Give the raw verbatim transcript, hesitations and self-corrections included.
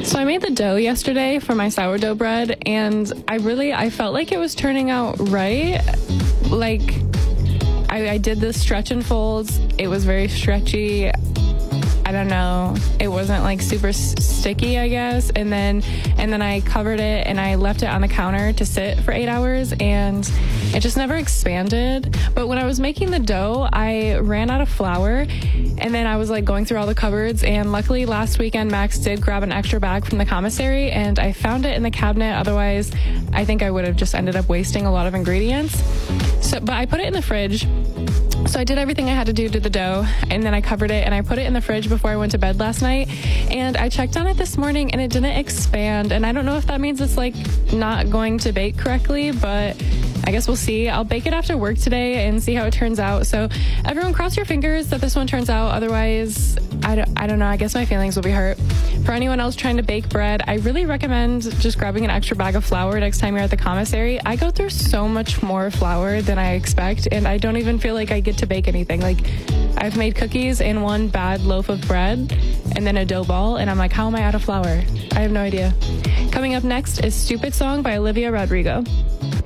So I made the dough yesterday for my sourdough bread, and I really, I felt like it was turning out right. Like, I, I did this stretch and folds. It was very stretchy. I don't know. It wasn't like super s- sticky, I guess. And then, and then I covered it and I left it on the counter to sit for eight hours, and it just never expanded. But when I was making the dough, I ran out of flour, and then I was like going through all the cupboards, and luckily last weekend Max did grab an extra bag from the commissary, and I found it in the cabinet. Otherwise, I think I would have just ended up wasting a lot of ingredients. So, but I put it in the fridge. So I did everything I had to do to the dough, and then I covered it and I put it in the fridge before I went to bed last night. And I checked on it this morning and it didn't expand. And I don't know if that means it's like not going to bake correctly, but I guess we'll see. I'll bake it after work today and see how it turns out. So everyone cross your fingers that this one turns out. Otherwise, I don't, I don't know. I guess my feelings will be hurt. For anyone else trying to bake bread, I really recommend just grabbing an extra bag of flour next time you're at the commissary. I go through so much more flour than I expect, and I don't even feel like I get to bake anything. Like, I've made cookies and one bad loaf of bread and then a dough ball, and I'm like, how am I out of flour? I have no idea. Coming up next is Stupid Song by Olivia Rodrigo.